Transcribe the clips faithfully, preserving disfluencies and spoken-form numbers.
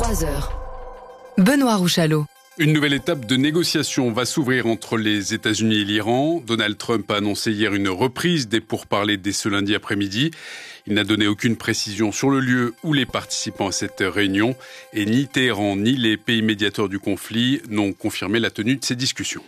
trois heures. Benoît Rouchalot. Une nouvelle étape de négociation va s'ouvrir entre les États-Unis et l'Iran. Donald Trump a annoncé hier une reprise des pourparlers dès ce lundi après-midi. Il n'a donné aucune précision sur le lieu où les participants à cette réunion. Et ni Téhéran ni les pays médiateurs du conflit n'ont confirmé la tenue de ces discussions.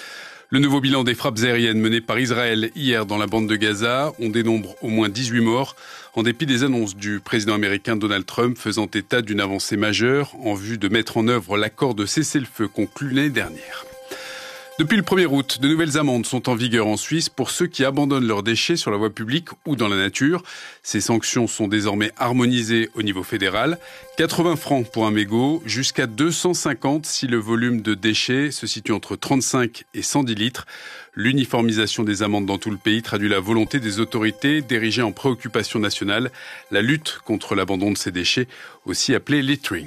Le nouveau bilan des frappes aériennes menées par Israël hier dans la bande de Gaza, on dénombre au moins dix-huit morts, en dépit des annonces du président américain Donald Trump faisant état d'une avancée majeure en vue de mettre en œuvre l'accord de cessez-le-feu conclu l'année dernière. Depuis le premier août, de nouvelles amendes sont en vigueur en Suisse pour ceux qui abandonnent leurs déchets sur la voie publique ou dans la nature. Ces sanctions sont désormais harmonisées au niveau fédéral. quatre-vingts francs pour un mégot, jusqu'à deux cent cinquante si le volume de déchets se situe entre trente-cinq et cent dix litres. L'uniformisation des amendes dans tout le pays traduit la volonté des autorités d'ériger en préoccupation nationale la lutte contre l'abandon de ces déchets, aussi appelé littering.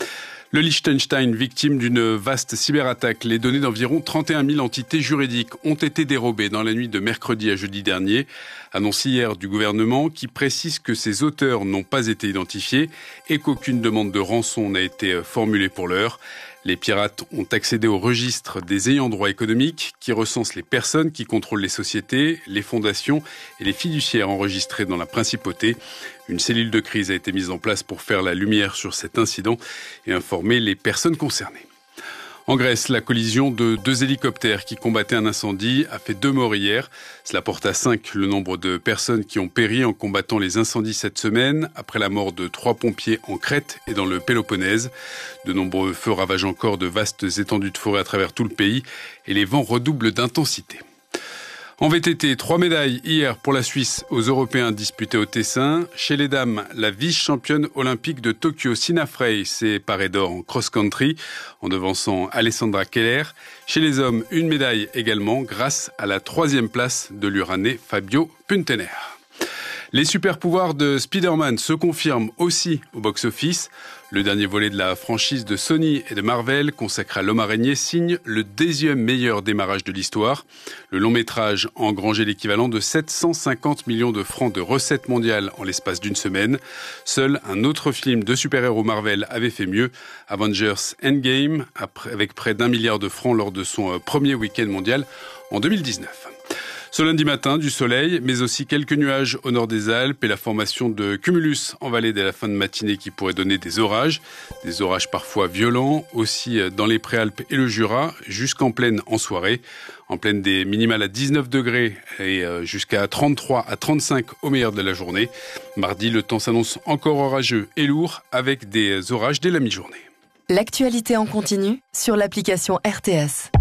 Le Liechtenstein, victime d'une vaste cyberattaque, les données d'environ trente et un mille entités juridiques ont été dérobées dans la nuit de mercredi à jeudi dernier. Annonce hier du gouvernement qui précise que ces auteurs n'ont pas été identifiés et qu'aucune demande de rançon n'a été formulée pour l'heure. Les pirates ont accédé au registre des ayants droit économiques qui recense les personnes qui contrôlent les sociétés, les fondations et les fiduciaires enregistrés dans la principauté. Une cellule de crise a été mise en place pour faire la lumière sur cet incident et informer les personnes concernées. En Grèce, la collision de deux hélicoptères qui combattaient un incendie a fait deux morts hier. Cela porte à cinq le nombre de personnes qui ont péri en combattant les incendies cette semaine, après la mort de trois pompiers en Crète et dans le Péloponnèse. De nombreux feux ravagent encore de vastes étendues de forêt à travers tout le pays et les vents redoublent d'intensité. En V T T, trois médailles hier pour la Suisse aux Européens disputés au Tessin. Chez les dames, la vice-championne olympique de Tokyo, Sina Frey, s'est parée d'or en cross-country en devançant Alessandra Keller. Chez les hommes, une médaille également grâce à la troisième place de l'Uranais Fabio Puntener. Les super-pouvoirs de Spider-Man se confirment aussi au box-office. Le dernier volet de la franchise de Sony et de Marvel, consacré à l'homme araignée, signe le deuxième meilleur démarrage de l'histoire. Le long-métrage a engrangé l'équivalent de sept cent cinquante millions de francs de recettes mondiales en l'espace d'une semaine. Seul un autre film de super-héros Marvel avait fait mieux, Avengers Endgame, avec près d'un milliard de francs lors de son premier week-end mondial en deux mille dix-neuf. Ce lundi matin, du soleil, mais aussi quelques nuages au nord des Alpes et la formation de cumulus en vallée dès la fin de matinée qui pourrait donner des orages. Des orages parfois violents, aussi dans les Préalpes et le Jura, jusqu'en plaine en soirée. En plaine des minimales à dix-neuf degrés et jusqu'à trente-trois à trente-cinq au meilleur de la journée. Mardi, le temps s'annonce encore orageux et lourd avec des orages dès la mi-journée. L'actualité en continu sur l'application R T S.